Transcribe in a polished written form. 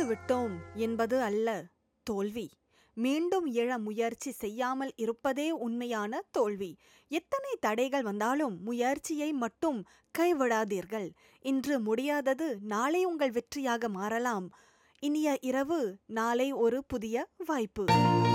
விட்டோம் என்பது அல்ல தோல்வி. மீண்டும் எழ முயற்சி செய்யாமல் இருப்பதே உண்மையான தோல்வி. எத்தனை தடைகள் வந்தாலும் முயற்சியை மட்டும் கைவிடாதீர்கள். இன்று முடியாதது நாளை உங்கள் வெற்றியாக மாறலாம். இனிய இரவு. நாளை ஒரு புதிய வாய்ப்பு.